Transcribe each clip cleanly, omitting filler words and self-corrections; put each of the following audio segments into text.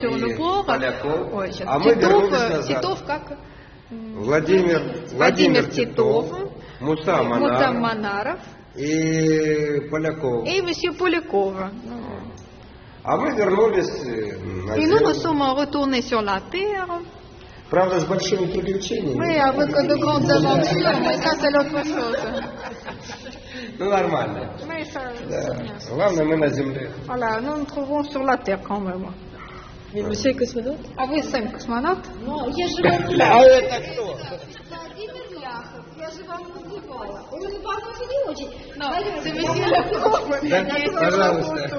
Sur le bord, ой, сейчас, Титов как? Владимир Титов, Муса Манаров и Поляков. et Monsieur Polякov. А мы вернулись на Et nous Землю. sommes retournés sur la Terre. Правда, с большими приключениями. Oui, avec de grandes aventures, mais ça c'est l'autre chose. Ну, нормально. Mais ça, Да. c'est bien. Главное, мы на Земле. Voilà, nous nous trouvons sur la Terre quand même. Mais monsieur est cosmonaute? А вы сами космонавт? Non, я же вам А это кто? Владимир Ляхов, я же вам называла. Он вас не очень. Non, c'est Monsieur Polякov. Да? Пожалуйста.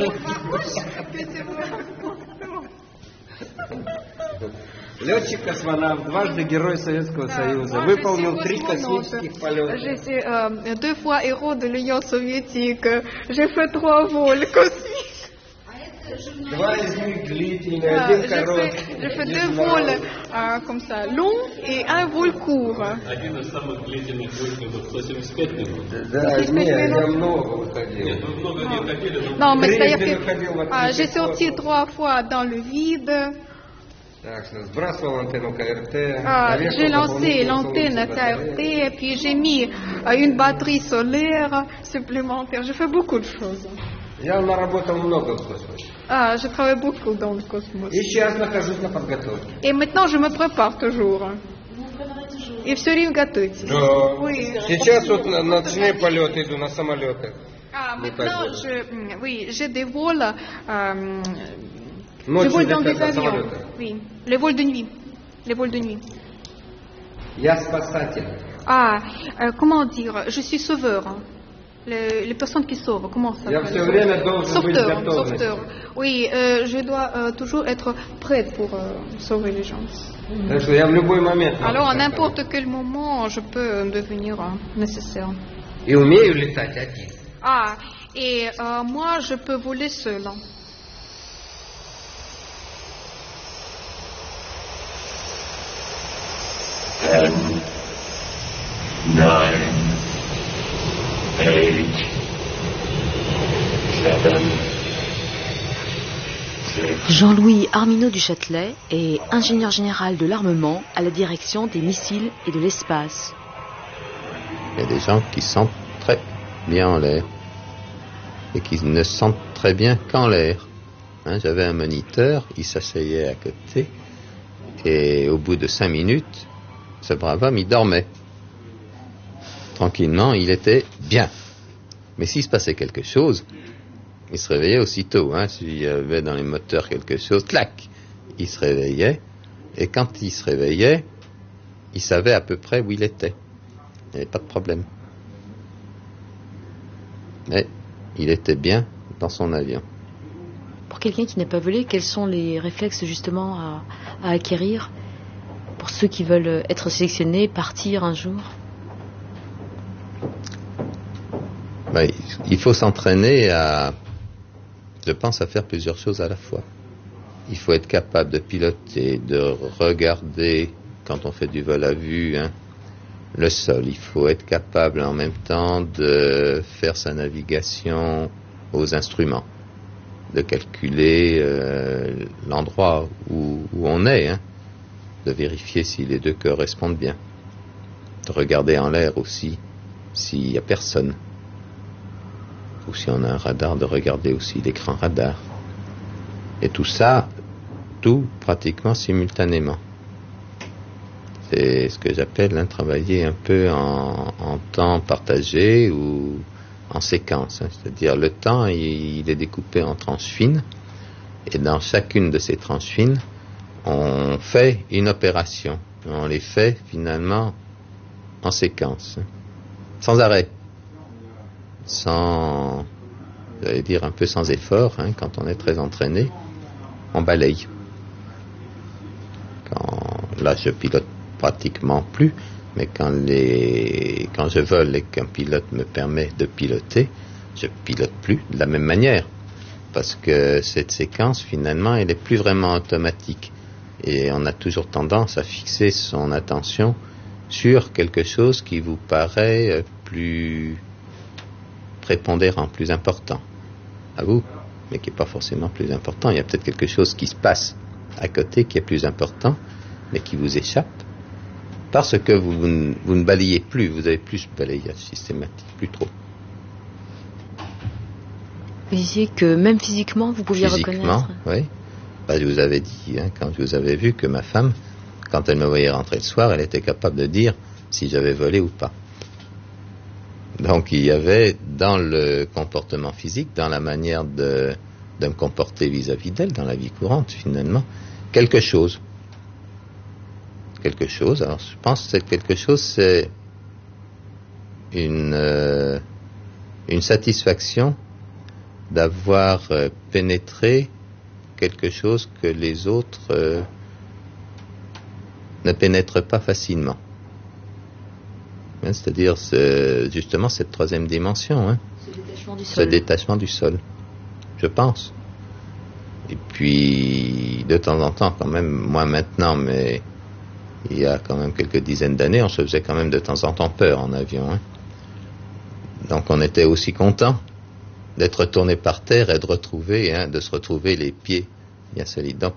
Летчик-космонавт, дважды Герой Советского Союза, выполнил 3 космических полета. J'ai été 2 fois héros de l'Union soviétique. J'ai fait 3 vols cosmiques. 2 из них длительные, 1 короткий. J'ai fait 2 vols comme ça, longs et 1 vol court. Один из самых длительных вылетов 175 минут. Да, нет, я много выходил. Нет, вы много не ходили, но Non, mais c'est-à-dire Трижды выходил в que открытый j'ai sorti космос. 3 fois dans le vide. Так что сбрасывал антенну КРТ. J'ai lancé l'antenne KRT et puis j'ai mis une batterie solaire supplémentaire. J'ai fait beaucoup de choses. Я наработал много в космосе. Je travaille beaucoup dans le cosmos. И сейчас нахожусь на подготовке. Et maintenant, je me prépare toujours. И все время готовитесь. Да. Oui. Сейчас вот на ночные полеты иду на самолетах. Maintenant, oui, j'ai des vols, des Ночью vols dans летать des на avions. самолетах. Oui, les vols de nuit. Les vols de nuit. Я спасатель. Comment dire? Je suis sauveur. Les personnes qui sauvent, comment ça Я s'appelle? все время должен быть в готовности. Sauveteur. Oui, je dois toujours être prête pour sauver les gens. Так что я в любой момент. могу Alors, à так n'importe quel moment, je peux devenir nécessaire. делать. И умею летать один. Et moi, je peux voler seul. 10, 9, 8, 7, 6. Jean-Louis Arminaud du Châtelet est ingénieur général de l'armement à la direction des missiles et de l'espace. Il y a des gens qui sentent très bien en l'air et qui ne sentent très bien qu'en l'air. J'avais un moniteur, il s'asseyait à côté et au bout de 5 minutes, ce brave homme, il dormait. Tranquillement, il était bien. Mais s'il se passait quelque chose, il se réveillait aussitôt. S'il y avait dans les moteurs quelque chose, clac, il se réveillait. Et quand il se réveillait, il savait à peu près où il était. Il n'y avait pas de problème. Mais il était bien dans son avion. Pour quelqu'un qui n'a pas volé, quels sont les réflexes justement à acquérir pour ceux qui veulent être sélectionnés, partir un jour? Il faut s'entraîner je pense, à faire plusieurs choses à la fois. Il faut être capable de piloter, de regarder, quand on fait du vol à vue, le sol. Il faut être capable en même temps de faire sa navigation aux instruments, de calculer l'endroit où on est, de vérifier si les deux correspondent bien, de regarder en l'air aussi s'il n'y a personne, ou si on a un radar, de regarder aussi l'écran radar. Et tout ça, tout pratiquement simultanément. C'est ce que j'appelle travailler un peu en temps partagé ou en séquence. C'est-à-dire le temps, il est découpé en tranches fines, et dans chacune de ces tranches fines, on fait une opération. On les fait finalement en séquence, sans arrêt, j'allais dire un peu sans effort. Quand on est très entraîné, on balaye. Là, je pilote pratiquement plus, mais quand je vole et qu'un pilote me permet de piloter, je pilote plus de la même manière, parce que cette séquence, finalement, elle est plus vraiment automatique, et on a toujours tendance à fixer son attention sur quelque chose qui vous paraît plus prépondérant, plus important à vous, mais qui n'est pas forcément plus important. Il y a peut-être quelque chose qui se passe à côté qui est plus important, mais qui vous échappe, parce que vous ne balayez plus, vous avez plus de balayage systématique, plus trop. Vous disiez que même physiquement, vous pouviez reconnaître. Oui. Bah, je vous avais dit, quand je vous avais vu, que ma femme, quand elle me voyait rentrer le soir, elle était capable de dire si j'avais volé ou pas. Donc il y avait dans le comportement physique, dans la manière de me comporter vis-à-vis d'elle, dans la vie courante finalement, quelque chose. Quelque chose, alors je pense que c'est quelque chose, c'est une satisfaction d'avoir pénétré quelque chose que les autres ne pénètrent pas facilement. C'est-à-dire justement cette troisième dimension, ce détachement du sol, je pense. Et puis de temps en temps, quand même, moi maintenant, mais il y a quand même quelques dizaines d'années, on se faisait quand même de temps en temps peur en avion. Donc on était aussi content d'être retourné par terre et de se retrouver les pieds bien solides. Donc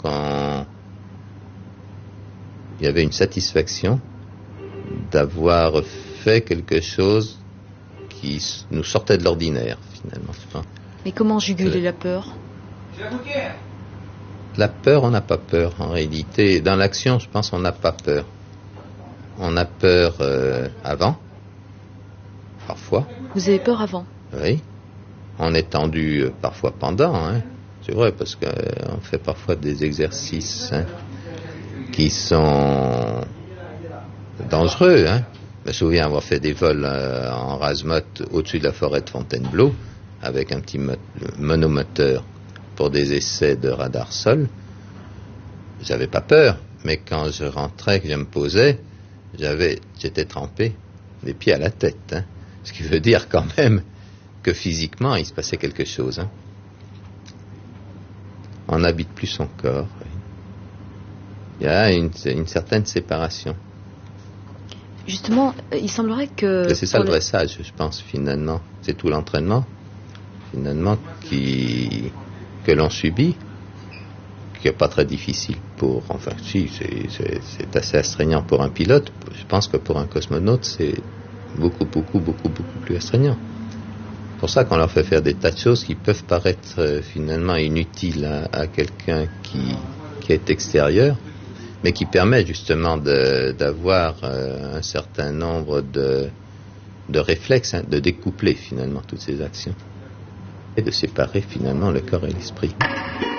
il y avait une satisfaction d'avoir fait quelque chose qui nous sortait de l'ordinaire, finalement. Mais comment juguler la peur ? La peur, on n'a pas peur. En réalité, dans l'action, je pense qu'on n'a pas peur. On a peur avant, parfois. Vous avez peur avant ? Oui. On est tendu parfois pendant, c'est vrai, parce qu'on fait parfois des exercices qui sont dangereux. Je me souviens avoir fait des vols en rase-motte au-dessus de la forêt de Fontainebleau avec un petit monomoteur pour des essais de radar sol. J'avais pas peur, mais quand je rentrais, que je me posais, j'étais trempé des pieds à la tête. Ce qui veut dire quand même que physiquement, il se passait quelque chose. On n'habite plus son corps. Il y a une certaine séparation. Justement, il semblerait que... C'est ça le dressage, je pense, finalement. C'est tout l'entraînement, finalement, que l'on subit, qui n'est pas très difficile pour... Enfin, si, c'est assez astreignant pour un pilote. Je pense que pour un cosmonaute, c'est beaucoup plus astreignant. C'est pour ça qu'on leur fait faire des tas de choses qui peuvent paraître finalement inutiles à quelqu'un qui est extérieur, mais qui permet justement d'avoir un certain nombre de réflexes, de découpler finalement toutes ces actions et de séparer finalement le corps et l'esprit.